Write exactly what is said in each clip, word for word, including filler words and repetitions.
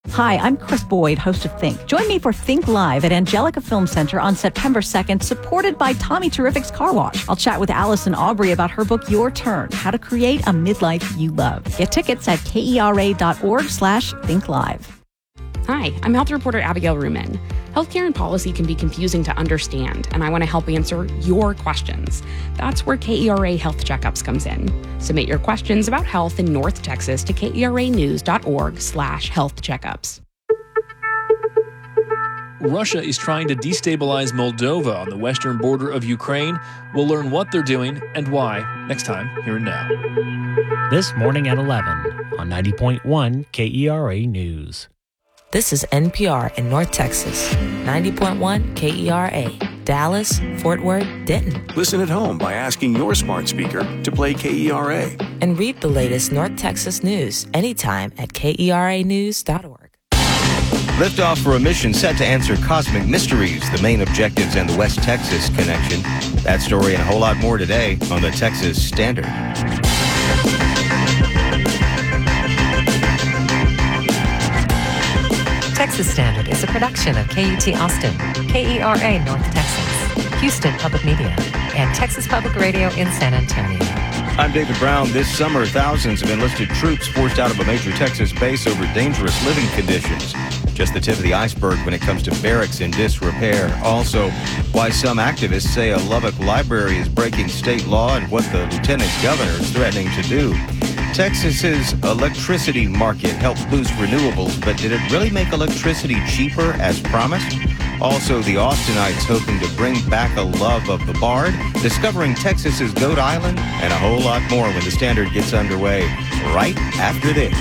Hi, I'm Chris Boyd, host of Think. Join me for Think Live at Angelica Film Center on September second, supported by Tommy Terrific's Car Wash. I'll chat with Allison Aubrey about her book, Your Turn, How to Create a Midlife You Love. Get tickets at kera.org slash Think Live. Hi, I'm health reporter Abigail Ruman. Healthcare and policy can be confusing to understand, and I want to help answer your questions. That's where K E R A Health Checkups comes in. Submit your questions about health in North Texas to keranews.org slash health checkups. Russia is trying to destabilize Moldova on the western border of Ukraine. We'll learn what they're doing and why next time here and now. This morning at eleven on ninety point one K E R A News. This is N P R in North Texas, ninety point one K E R A, Dallas, Fort Worth, Denton. Listen at home by asking your smart speaker to play K E R A. And read the latest North Texas news anytime at K E R A news dot org. Liftoff for a mission set to answer cosmic mysteries, the main objectives and the West Texas connection. That story and a whole lot more today on the Texas Standard. Texas Standard is a production of K U T Austin, K E R A North Texas, Houston Public Media, and Texas Public Radio in San Antonio. I'm David Brown. This summer, thousands of enlisted troops forced out of a major Texas base over dangerous living conditions. Just the tip of the iceberg when it comes to barracks in disrepair. Also, why some activists say a Lubbock library is breaking state law and what the lieutenant governor is threatening to do. Texas's electricity market helped boost renewables, but did it really make electricity cheaper as promised? Also, the Austinites hoping to bring back a love of the Bard, discovering Texas's Goat Island, and a whole lot more when the Standard gets underway right after this.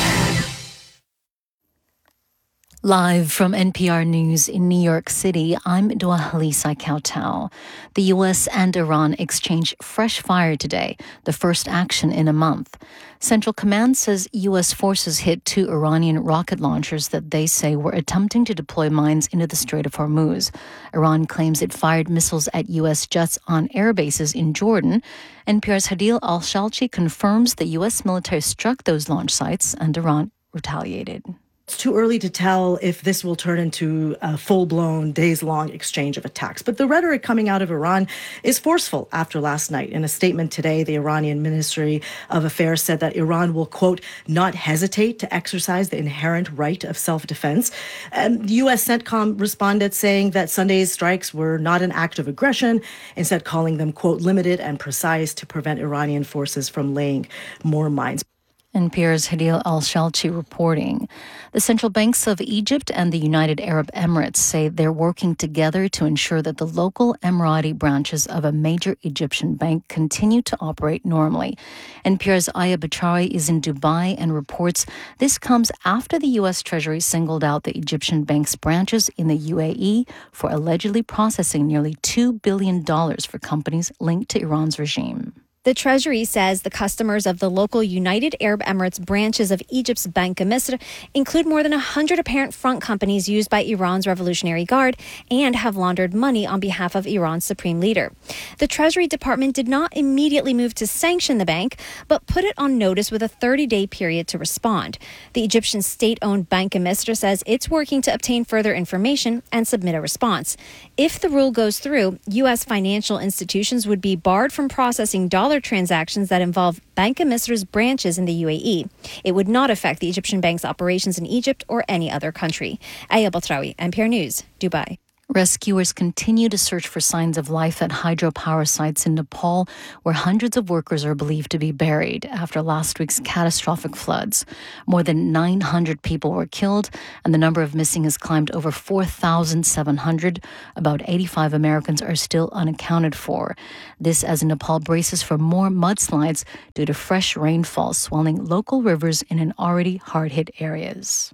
Live from N P R News in New York City, I'm Dua Halisa Kautal. The U S and Iran exchanged fresh fire today, the first action in a month. Central Command says U S forces hit two Iranian rocket launchers that they say were attempting to deploy mines into the Strait of Hormuz. Iran claims it fired missiles at U S jets on air bases in Jordan. N P R's Hadil Al-Shalchi confirms the U S military struck those launch sites and Iran retaliated. It's too early to tell if this will turn into a full-blown, days-long exchange of attacks. But the rhetoric coming out of Iran is forceful after last night. In a statement today, the Iranian Ministry of Affairs said that Iran will, quote, not hesitate to exercise the inherent right of self-defense. And U S CENTCOM responded saying that Sunday's strikes were not an act of aggression, instead calling them, quote, limited and precise to prevent Iranian forces from laying more mines. N P R's Hadil Al-Shalchi reporting. The central banks of Egypt and the United Arab Emirates say they're working together to ensure that the local Emirati branches of a major Egyptian bank continue to operate normally. N P R's Aya Batrawi is in Dubai and reports this comes after the U S Treasury singled out the Egyptian bank's branches in the U A E for allegedly processing nearly two billion dollars for companies linked to Iran's regime. The Treasury says the customers of the local United Arab Emirates branches of Egypt's Bank of Misr include more than one hundred apparent front companies used by Iran's Revolutionary Guard and have laundered money on behalf of Iran's supreme leader. The Treasury Department did not immediately move to sanction the bank, but put it on notice with a thirty-day period to respond. The Egyptian state-owned Bank of Misr says it's working to obtain further information and submit a response. If the rule goes through, U S financial institutions would be barred from processing dollar transactions that involve Bank of Misr's branches in the U A E. It would not affect the Egyptian bank's operations in Egypt or any other country. Aya Batrawi, N P R News, Dubai. Rescuers continue to search for signs of life at hydropower sites in Nepal, where hundreds of workers are believed to be buried after last week's catastrophic floods. More than nine hundred people were killed, and the number of missing has climbed over four thousand seven hundred. About eighty-five Americans are still unaccounted for. This as Nepal braces for more mudslides due to fresh rainfall swelling local rivers in an already hard-hit areas.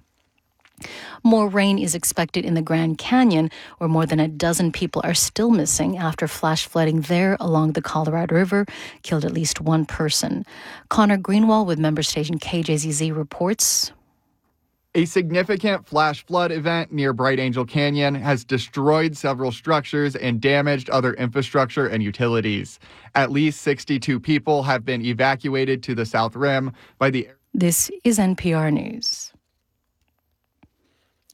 More rain is expected in the Grand Canyon, where more than a dozen people are still missing after flash flooding there along the Colorado River killed at least one person. Connor Greenwald with member station K J Z Z reports. A significant flash flood event near Bright Angel Canyon has destroyed several structures and damaged other infrastructure and utilities. At least sixty-two people have been evacuated to the South Rim by the... This is N P R News.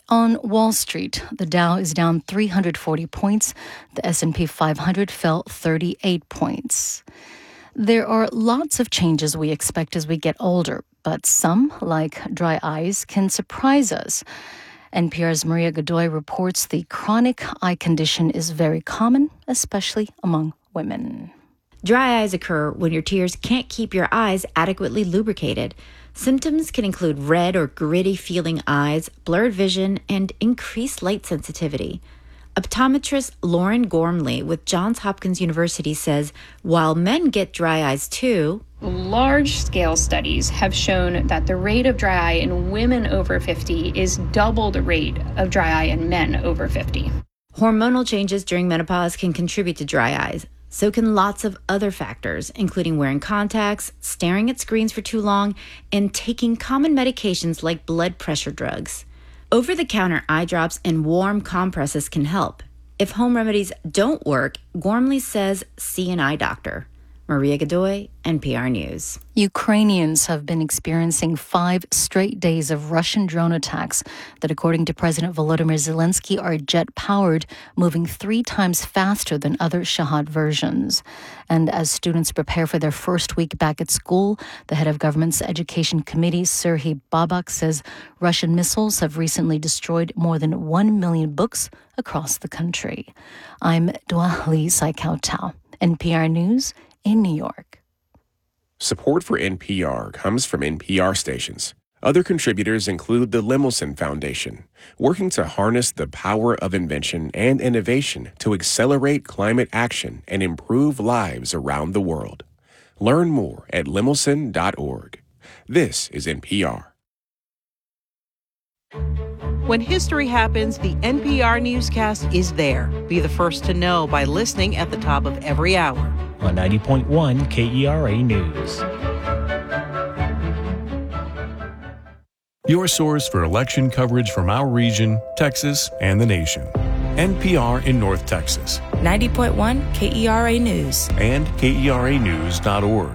On Wall Street, the Dow is down three hundred forty points. The S and P five hundred fell thirty-eight points. There are lots of changes we expect as we get older, but some, like dry eyes, can surprise us. N P R's Maria Godoy reports the chronic eye condition is very common, especially among women. Dry eyes occur when your tears can't keep your eyes adequately lubricated. Symptoms can include red or gritty feeling eyes, blurred vision, and increased light sensitivity. Optometrist Lauren Gormley with Johns Hopkins University says while men get dry eyes too, large-scale studies have shown that the rate of dry eye in women over fifty is double the rate of dry eye in men over fifty. Hormonal changes during menopause can contribute to dry eyes. So can lots of other factors, including wearing contacts, staring at screens for too long, and taking common medications like blood pressure drugs. Over-the-counter eye drops and warm compresses can help. If home remedies don't work, Gormley says see an eye doctor. Maria Godoy, N P R News. Ukrainians have been experiencing five straight days of Russian drone attacks that, according to President Volodymyr Zelensky, are jet-powered, moving three times faster than other Shahed versions. And as students prepare for their first week back at school, the head of government's education committee, Serhiy Babak, says Russian missiles have recently destroyed more than one million books across the country. I'm Dua Lee Saikao Tao, N P R News in New York. Support for N P R comes from N P R stations. Other contributors include the Lemelson Foundation, working to harness the power of invention and innovation to accelerate climate action and improve lives around the world. Learn more at lemelson dot org. This is N P R. When history happens, the N P R newscast is there. Be the first to know by listening at the top of every hour. On ninety point one K E R A News. Your source for election coverage from our region, Texas, and the nation. N P R in North Texas. ninety point one K E R A News. And K E R A news dot org.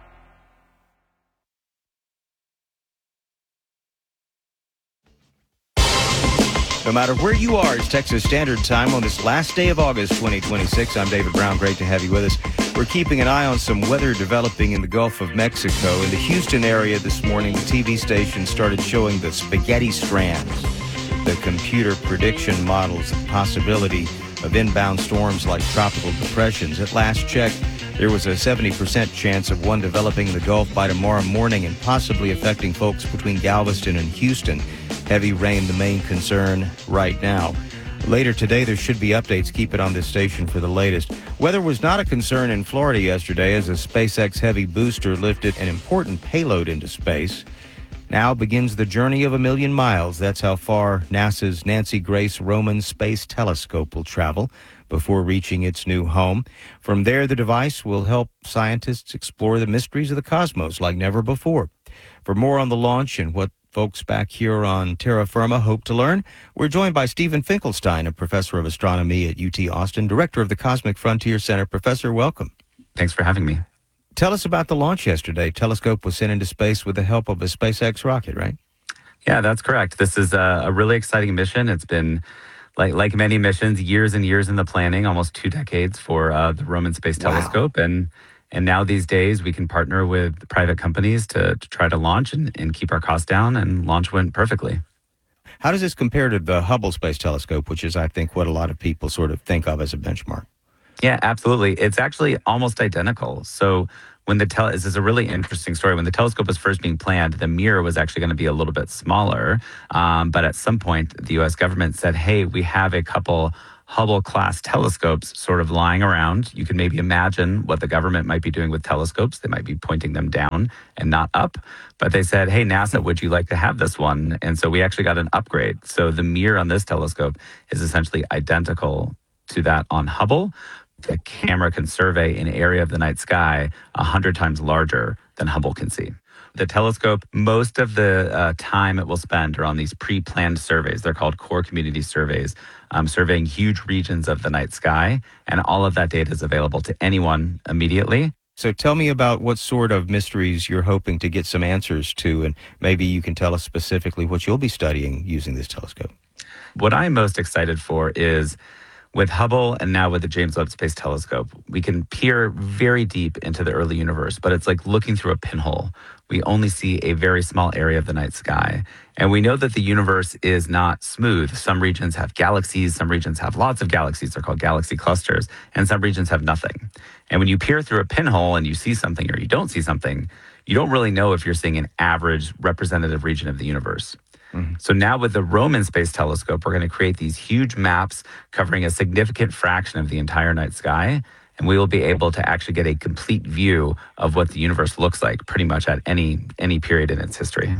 No matter where you are, it's Texas Standard Time on this last day of August twenty twenty-six. I'm David Brown. Great to have you with us. We're keeping an eye on some weather developing in the Gulf of Mexico. In the Houston area this morning, the T V station started showing the spaghetti strands, the computer prediction models of the possibility of inbound storms like tropical depressions. At last check, there was a seventy percent chance of one developing in the Gulf by tomorrow morning and possibly affecting folks between Galveston and Houston. Heavy rain, the main concern right now. Later today, there should be updates. Keep it on this station for the latest. Weather was not a concern in Florida yesterday as a SpaceX Heavy booster lifted an important payload into space. Now begins the journey of a million miles. That's how far NASA's Nancy Grace Roman Space Telescope will travel before reaching its new home. From there, the device will help scientists explore the mysteries of the cosmos like never before. For more on the launch and what folks back here on terra firma hope to learn, we're joined by Stephen Finkelstein, a professor of astronomy at U T Austin, director of the Cosmic Frontier Center. Professor, welcome. Thanks for having me. Tell us about the launch yesterday. Telescope was sent into space with the help of a SpaceX rocket, right? Yeah, that's correct. This is a, a really exciting mission. It's been, like like many missions, years and years in the planning, almost two decades for uh, the Roman Space Wow. Telescope. And And now these days we can partner with private companies to, to try to launch and, and keep our costs down, and launch went perfectly. How does this compare to the Hubble Space Telescope, which is, I think, what a lot of people sort of think of as a benchmark? Yeah, absolutely. It's actually almost identical. So when the tel- this is a really interesting story. When the telescope was first being planned, the mirror was actually going to be a little bit smaller. Um, but at some point, the U S government said, hey, we have a couple Hubble-class telescopes sort of lying around. You can maybe imagine what the government might be doing with telescopes. They might be pointing them down and not up. But they said, hey, NASA, would you like to have this one? And so we actually got an upgrade. So the mirror on this telescope is essentially identical to that on Hubble. The camera can survey an area of the night sky one hundred times larger than Hubble can see. The telescope, most of the uh, time it will spend are on these pre-planned surveys. They're called core community surveys, um, surveying huge regions of the night sky. And all of that data is available to anyone immediately. So tell me about what sort of mysteries you're hoping to get some answers to, and maybe you can tell us specifically what you'll be studying using this telescope. What I'm most excited for is with Hubble and now with the James Webb Space Telescope, we can peer very deep into the early universe, but it's like looking through a pinhole. We only see a very small area of the night sky. And we know that the universe is not smooth. Some regions have galaxies, some regions have lots of galaxies. They're called galaxy clusters, and some regions have nothing. And when you peer through a pinhole and you see something or you don't see something, you don't really know if you're seeing an average representative region of the universe. Mm-hmm. So now with the Roman Space Telescope, we're going to create these huge maps covering a significant fraction of the entire night sky. And we will be able to actually get a complete view of what the universe looks like pretty much at any any period in its history.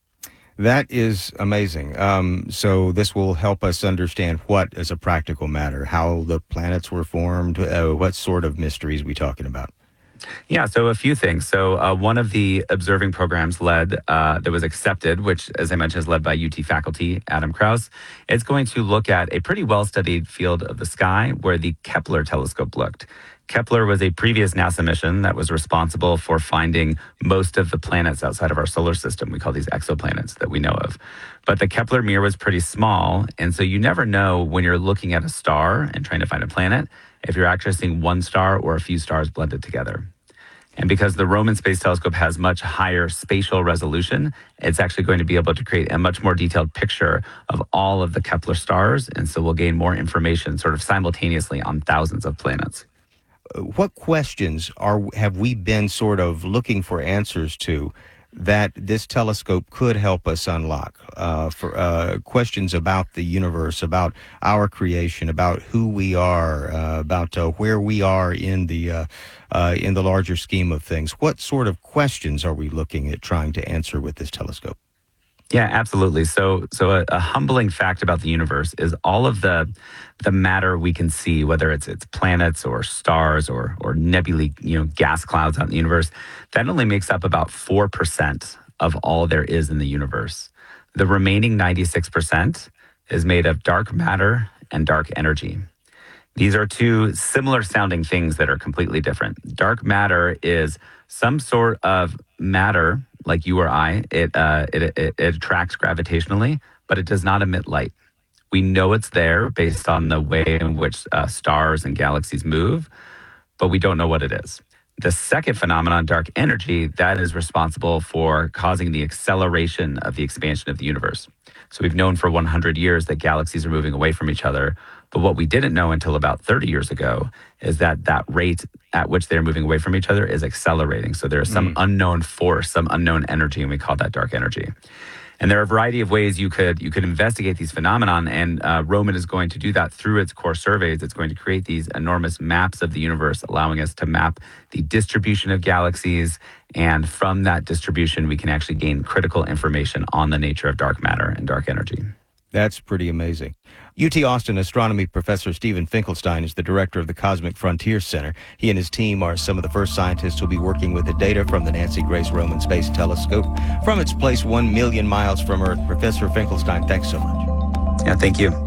That is amazing. Um, so this will help us understand what, as a practical matter, how the planets were formed, uh, what sort of mysteries we talking about? Yeah, so a few things. So uh, one of the observing programs led uh, that was accepted, which, as I mentioned, is led by U T faculty Adam Krauss. It's going to look at a pretty well-studied field of the sky where the Kepler telescope looked. Kepler was a previous NASA mission that was responsible for finding most of the planets outside of our solar system. We call these exoplanets that we know of. But the Kepler mirror was pretty small, and so you never know when you're looking at a star and trying to find a planet if you're actually seeing one star or a few stars blended together. And because the Roman Space Telescope has much higher spatial resolution, it's actually going to be able to create a much more detailed picture of all of the Kepler stars. And so we'll gain more information sort of simultaneously on thousands of planets. What questions are have we been sort of looking for answers to that this telescope could help us unlock? Uh, for uh, questions about the universe, about our creation, about who we are, uh, about uh, where we are in the uh, uh, in the larger scheme of things. What sort of questions are we looking at trying to answer with this telescope? Yeah, absolutely. So, so a, a humbling fact about the universe is all of the the matter we can see, whether it's it's planets or stars or or nebulae, you know, gas clouds out in the universe, that only makes up about four percent of all there is in the universe. The remaining ninety-six percent is made of dark matter and dark energy. These are two similar sounding things that are completely different. Dark matter is some sort of matter, like you or I. It, uh, it, it, it attracts gravitationally, but it does not emit light. We know it's there based on the way in which uh, stars and galaxies move, but we don't know what it is. The second phenomenon, dark energy, that is responsible for causing the acceleration of the expansion of the universe. So we've known for one hundred years that galaxies are moving away from each other. But what we didn't know until about thirty years ago is that that rate at which they're moving away from each other is accelerating. So there is some mm. unknown force, some unknown energy, and we call that dark energy. And there are a variety of ways you could you could investigate these phenomenon, and uh, Roman is going to do that through its core surveys. It's going to create these enormous maps of the universe, allowing us to map the distribution of galaxies, and from that distribution, we can actually gain critical information on the nature of dark matter and dark energy. That's pretty amazing. U T Austin astronomy professor Steven Finkelstein is the director of the Cosmic Frontier Center. He and his team are some of the first scientists who'll be working with the data from the Nancy Grace Roman Space Telescope from its place one million miles from Earth. Professor Finkelstein, thanks so much. Yeah, thank you.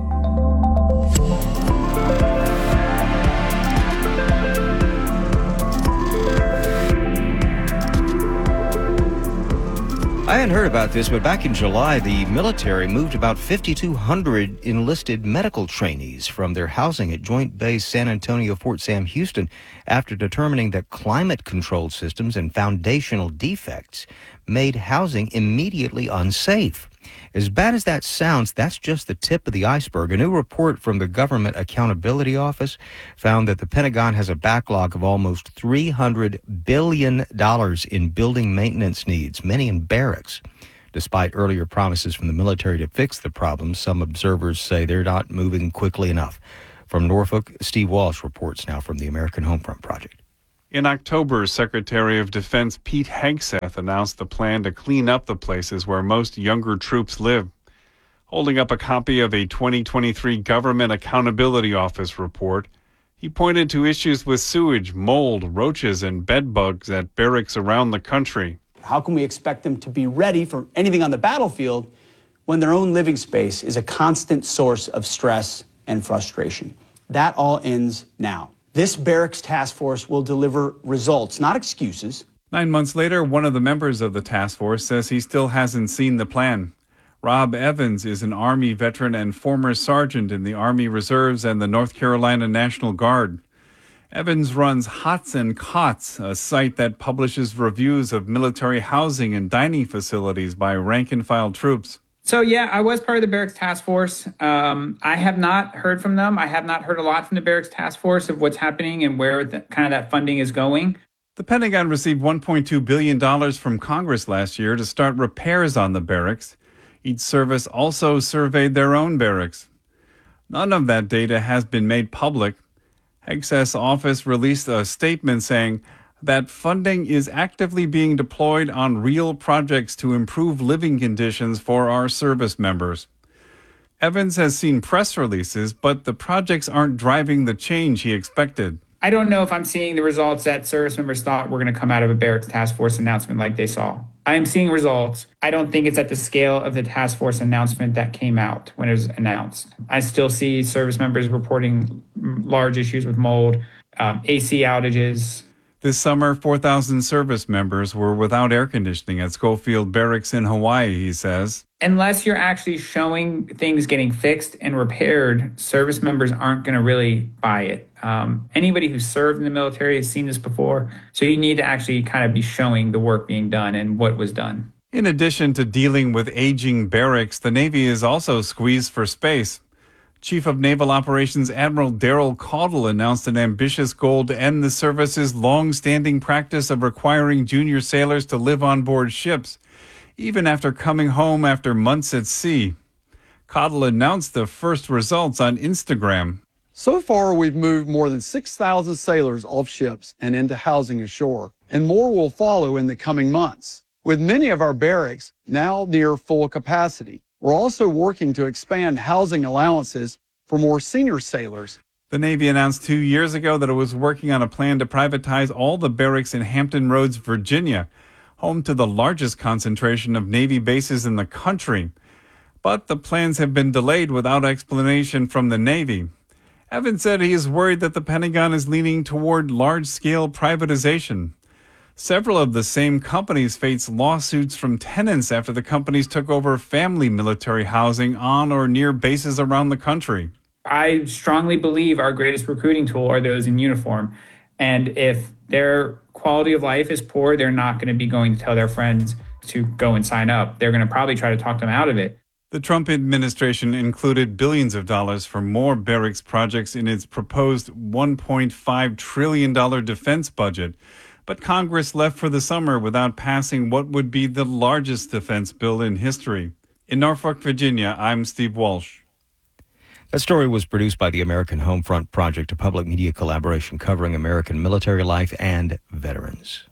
I hadn't heard about this, but back in July, the military moved about fifty-two hundred enlisted medical trainees from their housing at Joint Base San Antonio Fort Sam Houston after determining that climate-controlled systems and foundational defects made housing immediately unsafe. As bad as that sounds, that's just the tip of the iceberg. A new report from the Government Accountability Office found that the Pentagon has a backlog of almost three hundred billion dollars in building maintenance needs, many in barracks. Despite earlier promises from the military to fix the problem, some observers say they're not moving quickly enough. From Norfolk, Steve Walsh reports now from the American Homefront Project. In October, Secretary of Defense Pete Hegseth announced the plan to clean up the places where most younger troops live. Holding up a copy of a twenty twenty-three Government Accountability Office report, he pointed to issues with sewage, mold, roaches, and bed bugs at barracks around the country. How can we expect them to be ready for anything on the battlefield when their own living space is a constant source of stress and frustration? That all ends now. This barracks task force will deliver results, not excuses. Nine months later, one of the members of the task force says he still hasn't seen the plan. Rob Evans is an Army veteran and former sergeant in the Army Reserves and the North Carolina National Guard. Evans runs Hots and Cots, a site that publishes reviews of military housing and dining facilities by rank-and-file troops. So, yeah, I was part of the Barracks Task Force. Um, I have not heard from them. I have not heard a lot from the Barracks Task Force of what's happening and where the, kind of that funding is going. The Pentagon received one point two billion dollars from Congress last year to start repairs on the barracks. Each service also surveyed their own barracks. None of that data has been made public. Hegseth's office released a statement saying that funding is actively being deployed on real projects to improve living conditions for our service members. Evans has seen press releases, but the projects aren't driving the change he expected. I don't know if I'm seeing the results that service members thought were going to come out of a Barracks Task Force announcement like they saw. I am seeing results. I don't think it's at the scale of the task force announcement that came out when it was announced. I still see service members reporting large issues with mold, um, A C outages. This summer, four thousand service members were without air conditioning at Schofield Barracks in Hawaii, he says. Unless you're actually showing things getting fixed and repaired, service members aren't going to really buy it. Um, anybody who's served in the military has seen this before, so you need to actually kind of be showing the work being done and what was done. In addition to dealing with aging barracks, the Navy is also squeezed for space. Chief of Naval Operations Admiral Daryl Caudle announced an ambitious goal to end the service's long-standing practice of requiring junior sailors to live on board ships, even after coming home after months at sea. Caudle announced the first results on Instagram. So far, we've moved more than six thousand sailors off ships and into housing ashore, and more will follow in the coming months. With many of our barracks now near full capacity, we're also working to expand housing allowances for more senior sailors. The Navy announced two years ago that it was working on a plan to privatize all the barracks in Hampton Roads, Virginia, home to the largest concentration of Navy bases in the country. But the plans have been delayed without explanation from the Navy. Evans said he is worried that the Pentagon is leaning toward large-scale privatization. Several of the same companies face lawsuits from tenants after the companies took over family military housing on or near bases around the country. I strongly believe our greatest recruiting tool are those in uniform. And if their quality of life is poor, they're not going to be going to tell their friends to go and sign up. They're going to probably try to talk them out of it. The Trump administration included billions of dollars for more barracks projects in its proposed one point five trillion dollars defense budget. But Congress left for the summer without passing what would be the largest defense bill in history. In Norfolk, Virginia, I'm Steve Walsh. That story was produced by the American Homefront Project, a public media collaboration covering American military life and veterans.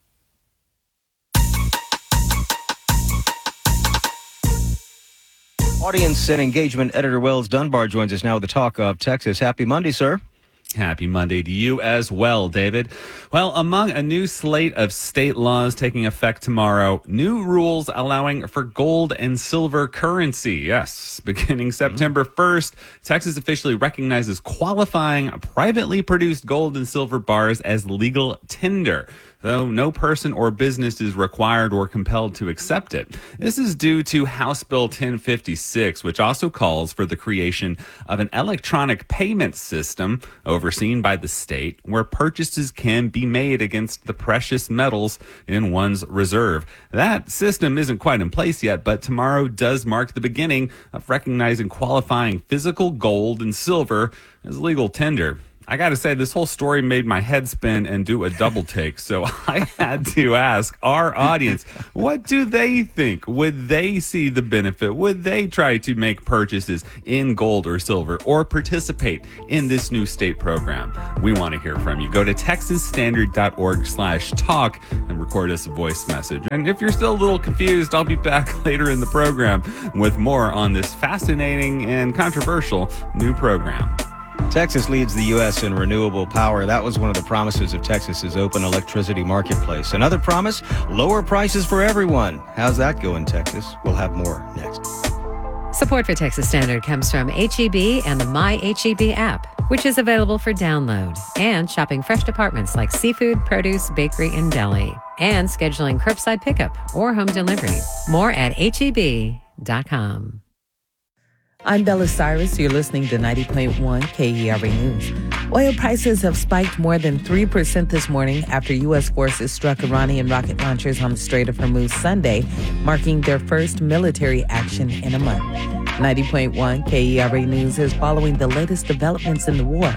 Audience and engagement editor Wells Dunbar joins us now with the Talk of Texas. Happy Monday, sir. Happy Monday to you as well, David. Well, among a new slate of state laws taking effect tomorrow, new rules allowing for gold and silver currency. Yes, beginning September first, Texas officially recognizes qualifying privately produced gold and silver bars as legal tender, though no person or business is required or compelled to accept it. This is due to House Bill ten fifty-six, which also calls for the creation of an electronic payment system overseen by the state where purchases can be made against the precious metals in one's reserve. That system isn't quite in place yet, but tomorrow does mark the beginning of recognizing qualifying physical gold and silver as legal tender. I got to say, this whole story made my head spin and do a double take. So I had to ask our audience, what do they think? Would they see the benefit? Would they try to make purchases in gold or silver or participate in this new state program? We want to hear from you. Go to texasstandard.org slash talk and record us a voice message. And if you're still a little confused, I'll be back later in the program with more on this fascinating and controversial new program. Texas leads the U S in renewable power. That was one of the promises of Texas's open electricity marketplace. Another promise, lower prices for everyone. How's that going, Texas? We'll have more next. Support for Texas Standard comes from H E B and the My H E B app, which is available for download, and shopping fresh departments like seafood, produce, bakery, and deli, and scheduling curbside pickup or home delivery. More at H E B dot com. I'm Bella Cyrus. You're listening to ninety point one K E R A News. Oil prices have spiked more than three percent this morning after U S forces struck Iranian rocket launchers on the Strait of Hormuz Sunday, marking their first military action in a month. ninety point one K E R A News is following the latest developments in the war.